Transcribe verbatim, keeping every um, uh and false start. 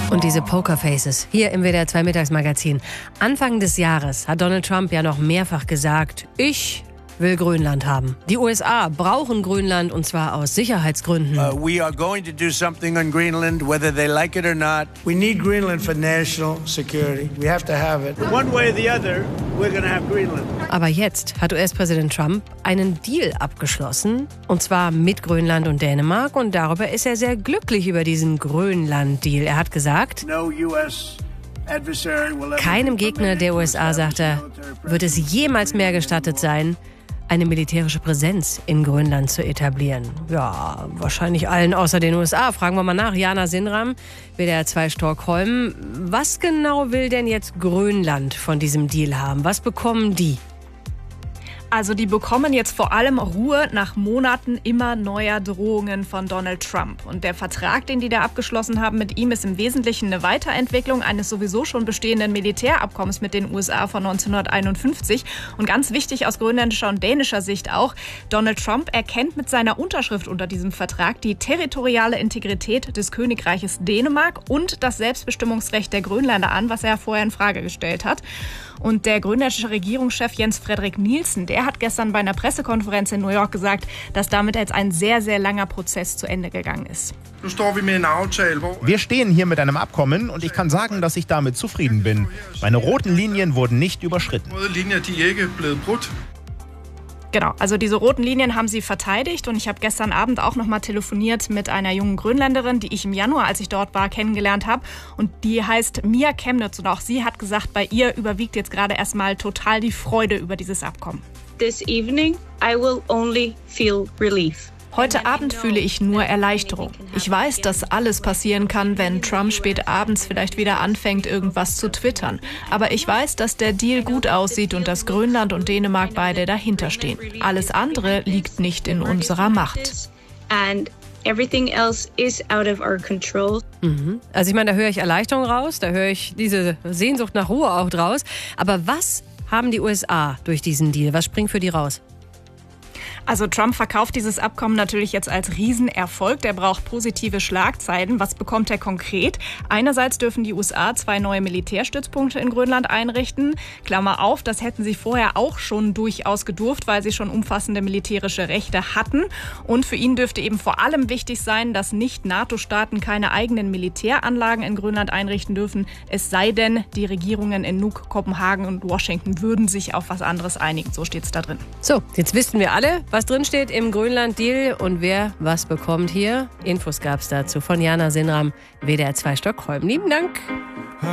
Und diese Pokerfaces hier im W D R zwei Mittagsmagazin. Anfang des Jahres hat Donald Trump ja noch mehrfach gesagt, ich will Grönland haben. Die U S A brauchen Grönland und zwar aus Sicherheitsgründen. Uh, we are going to do something on Greenland, whether they like it or not. We need Greenland for national security. We have to have it. One way or the other, we're going to have Greenland. Aber jetzt hat U S-Präsident Trump einen Deal abgeschlossen, und zwar mit Grönland und Dänemark. Und darüber ist er sehr glücklich über diesen Grönland-Deal. Er hat gesagt, No U S adversary will ever keinem Gegner der U S A, sagt er, wird es jemals mehr gestattet sein, eine militärische Präsenz in Grönland zu etablieren. Ja, wahrscheinlich allen außer den U S A. Fragen wir mal nach. Jana Sinram, W D R zwei Stockholm. Was genau will denn jetzt Grönland von diesem Deal haben? Was bekommen die? Also die bekommen jetzt vor allem Ruhe nach Monaten immer neuer Drohungen von Donald Trump. Und der Vertrag, den die da abgeschlossen haben mit ihm, ist im Wesentlichen eine Weiterentwicklung eines sowieso schon bestehenden Militärabkommens mit den U S A von neunzehnhunderteinundfünfzig. Und ganz wichtig aus grönländischer und dänischer Sicht auch, Donald Trump erkennt mit seiner Unterschrift unter diesem Vertrag die territoriale Integrität des Königreiches Dänemark und das Selbstbestimmungsrecht der Grönländer an, was er vorher in Frage gestellt hat. Und der grönländische Regierungschef Jens Frederik Nielsen, der hat gestern bei einer Pressekonferenz in New York gesagt, dass damit jetzt ein sehr, sehr langer Prozess zu Ende gegangen ist. Wir stehen hier mit einem Abkommen und ich kann sagen, dass ich damit zufrieden bin. Meine roten Linien wurden nicht überschritten. Genau, also diese roten Linien haben sie verteidigt und ich habe gestern Abend auch noch mal telefoniert mit einer jungen Grönländerin, die ich im Januar, als ich dort war, kennengelernt habe, und die heißt Mia Chemnitz und auch sie hat gesagt, bei ihr überwiegt jetzt gerade erstmal total die Freude über dieses Abkommen. This evening I will only feel relief. Heute Abend fühle ich nur Erleichterung. Ich weiß, dass alles passieren kann, wenn Trump spät abends vielleicht wieder anfängt, irgendwas zu twittern. Aber ich weiß, dass der Deal gut aussieht und dass Grönland und Dänemark beide dahinter stehen. Alles andere liegt nicht in unserer Macht. And everything else is out of our control. Mhm. Also ich meine, da höre ich Erleichterung raus, da höre ich diese Sehnsucht nach Ruhe auch draus. Aber was haben die U S A durch diesen Deal? Was springt für die raus? Also Trump verkauft dieses Abkommen natürlich jetzt als Riesenerfolg. Der braucht positive Schlagzeilen. Was bekommt er konkret? Einerseits dürfen die U S A zwei neue Militärstützpunkte in Grönland einrichten. Klammer auf, das hätten sie vorher auch schon durchaus gedurft, weil sie schon umfassende militärische Rechte hatten. Und für ihn dürfte eben vor allem wichtig sein, dass Nicht-NATO-Staaten keine eigenen Militäranlagen in Grönland einrichten dürfen. Es sei denn, die Regierungen in Nuuk, Kopenhagen und Washington würden sich auf was anderes einigen. So steht es da drin. So, jetzt wissen wir alle, was drin steht im Grönland-Deal und wer was bekommt hier. Infos gab es dazu von Jana Sinram, W D R zwei Stockholm. Lieben Dank.